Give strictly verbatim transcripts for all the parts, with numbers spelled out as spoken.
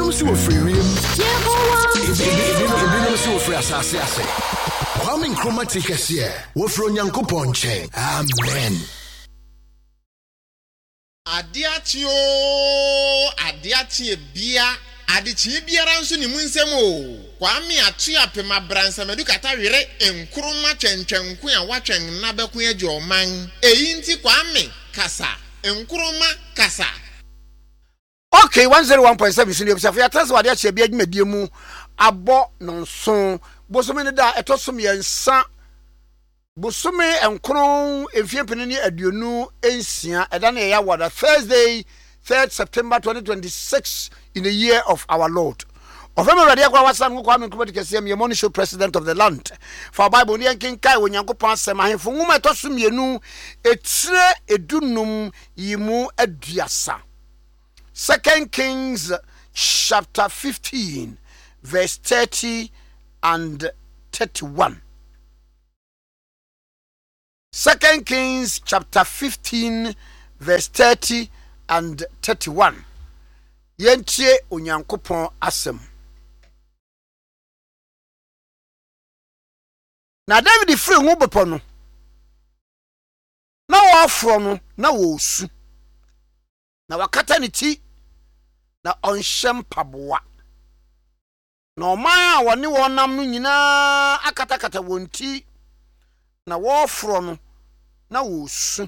Ebinom si wo free wiem. Ebinom si wo free asase ase. Kwame Nkrumah tikese wo free Onyankopɔn nkyɛn. Amen. Adiatio adiatie bia adichie biara nso ni mu nsɛm o. Kwame atu apema bransa medukata were Nkrumah twentwenko a watwen na bɛko agye ɔman. Eyi nti Kwame kasa Nkrumah kasa. Okay, one oh one point seven senior officer. Ya tase wade ache bia dwumadie mu abo nonso. Bosome ne da etosom yensa. Bosome enkron emfie penini aduonu ensia eda na ya wada Thursday third September twenty twenty-six in the year of our Lord. Ofema wade akwa wasan ko Kwame Nkrumah tikese me money show president of the land. For Bible ni enkenkai Onyankopɔn asɛm ahemfo nwoma etosom yenu etire edunum yimu aduasa. Second Kings chapter fifteen verse thirty and thirty-one. Second Kings chapter fifteen verse thirty and thirty-one. Yentie Onyankopɔn asem. Na David free ngo bepo no. Na wo afro no na wo su. Na wakata ni ti na onhyem paboa. Na oman a woni wonam no nyina akatakata wonti na wo fro no na wo su.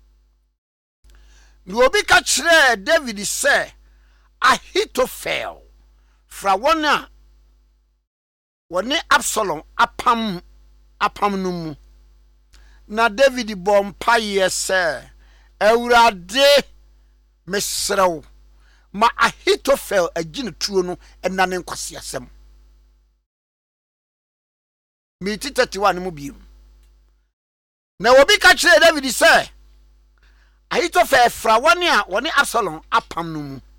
Ni obi ka kire David say Ahithophel fra wona woni Absalom apam apam no mu. Na David bompa yese Awurade mesrew ma Ahithophel agine tuo no enane nkwase asem. Miti thirty-one mu biim. Na obi ka kire David say Ahithophel fra woni a woni Absalom apam no mu.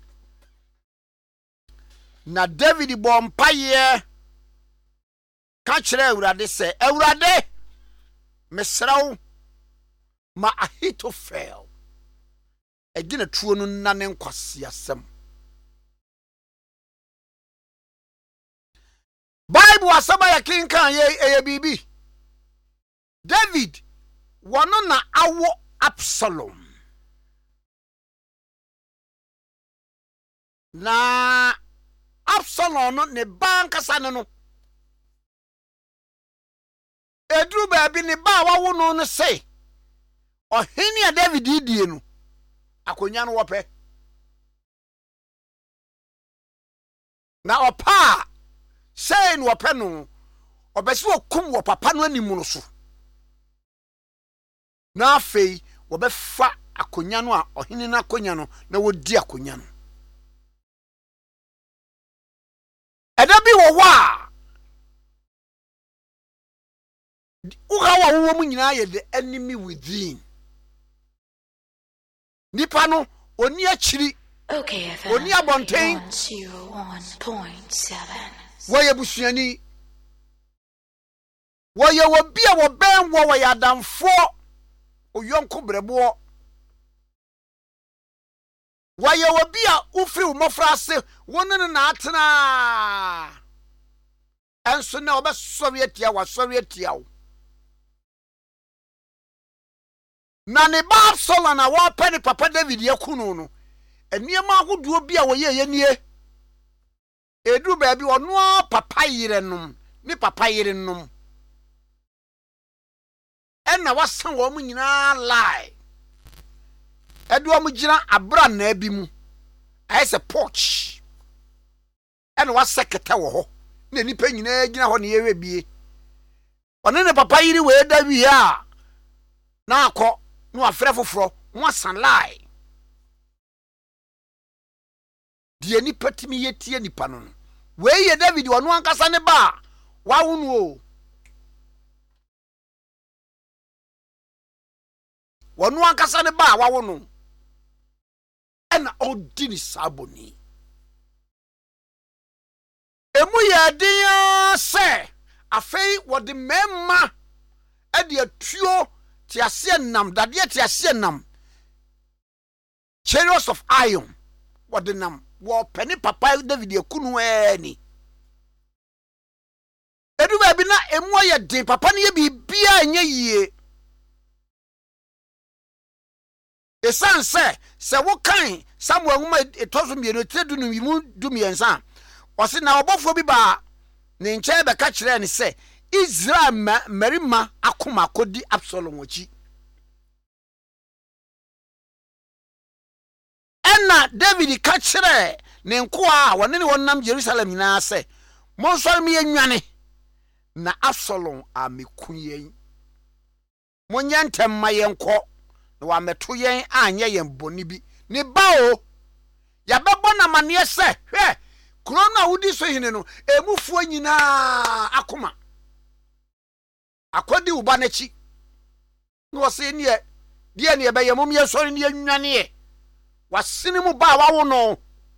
Na David bompa ye ka kire Awurade say Awurade mesrew ma Ahithophel agina tuo no nane nkwase asem. Bible asaba ya kinkan ye eye bibi. David wono na awo Absalom. Na Absalom no ne banka sane no. Edru ba bi ne ba wawo no no say ohini a David idie no akonya no wope na opa say no wope no obesi okum wo papa no animu no so na afei wobefa akonya no a ohini na akonya no na wodi akonya no eda bi wo wa uhawa wo mu nyina ye the enemy within. Nipa no oni akiri. Okay, oni abonten one oh one point seven. Woye busuani. Woye wobi a wo ben wo woye adamfo oyonko brebo. Woye wobi a ufri umofra ase wonne na atena. Enso na obesowe atia wa sowe atia wo. Na ne ba Absalom na wa pa ne papa David yakunu no eniema ahoduo bi a woye ye nie edu ba bi ono papa yirenom ne papa yirenom enna wasan wo mu nyina lie edu o mu gina abra na abi mu ayese porch enna waseketa wo ho na nipa nyina gina ho ne yewe bie one ne papa yiri we da wi a na akọ no afre foforo mo san lie die ni patimi yetie nipa no we ye David wonu ankasa ne ba wa wonu o wonu ankasa ne ba wa wonu ena odini saboni emu ye dia se afei wodi memma e de atuo tiase nam dade tiase nam chariots of iron wɔde nam wɔpɛne papa David ekunu ɛni edu baabi na emu ayɛ den papa ne yɛ bibia enye yie esan sɛ sɛ wo kan Samuel nwoma etoso mienu tredu no mu dumiensa ɔse na ɔbɔfo bi ba ne nkyɛn bɛka kyerɛ ne sɛ Israel marima akoma kodi Absalom wachi ɛna David ka kyerɛ ne nkoa a wɔne ne wɔnam Jerusalem nyinaa sɛ monsɔre me yanwane na Absalom ameku yɛn monyɛ ntɛm ma yɛnkɔ na wameto yɛn anyɛ yɛn bɔne bi ne ba o yabɛbɔ na maneɛ sɛ hwɛ kuro no a wodi so hene no emufuo nyinaa akoma akodi uba n'akyi no wɔse ne yɛ deɛ ne yɛbɛyɛ mom yɛsɔre ne yanwane wasene mu ba wawo no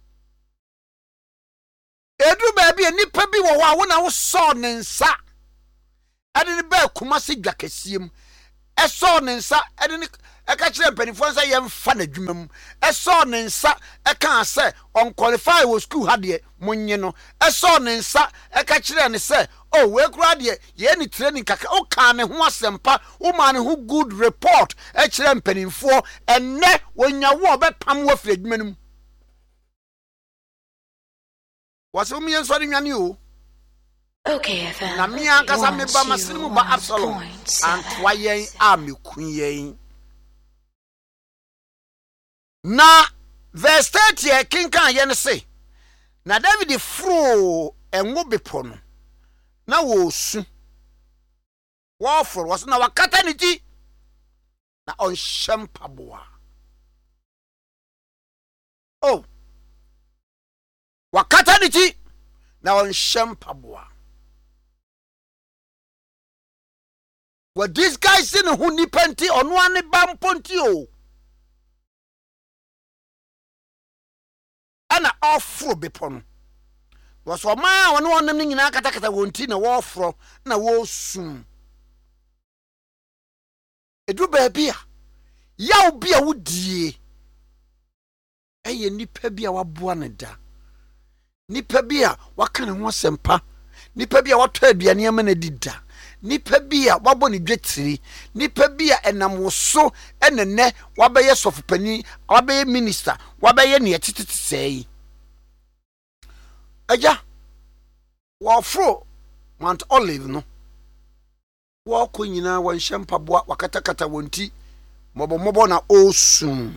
edu baabi nipa bi wo wa wo na wo so ne nsa ade ne ba kuma se dwakasiem eso ne nsa ade ne eka kire mpanifo nsa yemfa na dwuma mu eso ne nsa eka se on qualify wo school ha de munye no eso ne nsa eka kire ne se oh we kura de ye ni training kaka o ka ne ho asempa o ma ne ho good report e kire mpanifo enne wonya wo obepam wo fira dwuma mu wase umi yenso ade nwane o Okay, F M. na mi ankasa me ba masini mu ba Absalom antwa yen a mekun yen na verse thirty e kinkan yen se na David fro enwo bepo no na wo su wo fro wo na wakata ne ti na on shampaboa oh wakata ne ti na on shampaboa. What this guy saying who ni penti ono ane bam ponti o ana ofro bepono was o ma ono onem ni nyina kata kata wonti na wo ofro na wo sum edu ba bia ya obi a wodie eye nipa bia waboa ne da nipa bia waka ne ho sempa nipa bia wato aduane ama na dida nipa bia wabɔ ne dwetiri nipa bia enam wo so enene wabɛyɛ sofopani wabɛyɛ minister wabɛyɛ ne yɛtete sɛyi agya wɔfro Mount Olive no wɔkɔ nyina wɔn hyempaboa wakatakata wonti mɔbɔmɔbɔ na osum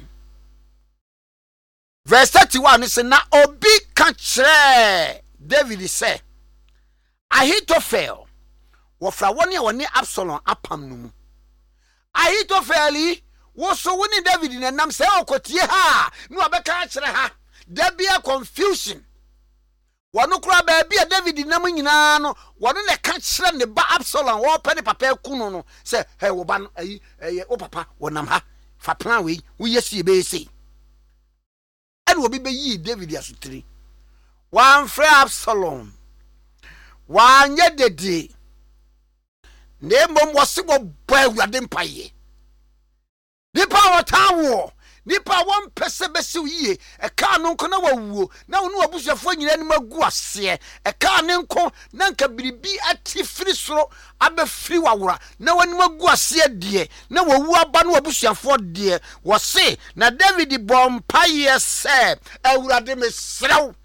verse thirty-one say na obi ka kyerɛ David sɛ Ahitofel wofra woni woni Absalom apam no mu Ahitofel wo so woni David ne nam sɛ okotie ha no abɛka kyerɛ ha da bia confusion wono kura ba bia David nam nyina no wono ne ka kyerɛ ne ba Absalom wo pɛ ne papa kunu no sɛ he wo ba no ayi eye wo papa wonam ha fa plan we wo yesi be sei and wo bi be yi David asutiri wan fra Absalom wan ye dede ne mom wose wo ba awurade mpaye nipa wotawo nipa won pese besi yie e ka no nko na wawuo na wonu abusuafo nyina ni magu ase e ka ne nko na nka biribi ati firi soro abefiri wawura na wani magu ase de na wawu aba no abusuafo de wose na David bompaye se awurade mesrew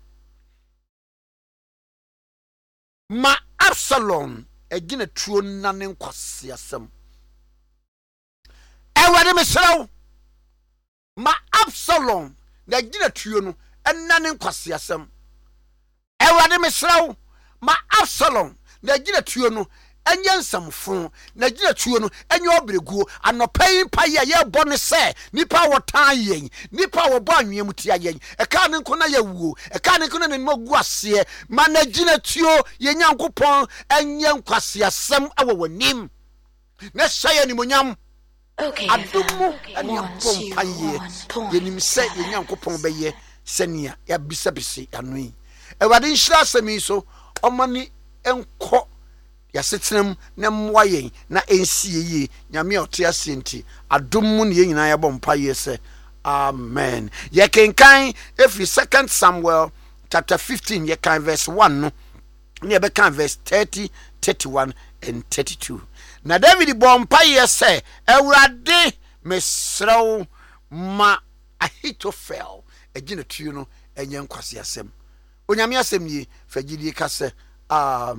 ma Absalom egina tuo na ne nkwase asem awurade mesrew ma Absalom na gina tuo no enna ne nkwase asem awurade mesrew ma Absalom na gina tuo no enye nsamfo na gina tuo no enye obreguo anopai pa ye ye bɔ ne sɛ nipa wotan yen nipa wo bɔ anwea mutia yen e ka ne nko na ye wuo e ka ne nko na ne magu ase ma na gina tuo ye nyankopɔn enye nkwase asem awo wanim na hyɛ ni monyam Okay, adumu okay. ani One, apom two, paye one, point yenim sɛ ye nyankopɔn bɛyɛ sɛnia ya bisa bisi anoi ewade nhyira asɛmi so ɔmani enko ya setenam na mmoa yen na ensie ye nyame a ɔte ase nti adumu ne nyina ya bɔ mpaye sɛ amen. Ye kenkan every second Samuel chapter fifteen, ye kan verse one no, ne be kan verse thirty, thirty-one and thirty-two. Na David bompa ye say, Ewurade mesrew ma Ahitofel egina tuo no enye nkwase asem. Onyame asem ni fagidi ka se amen.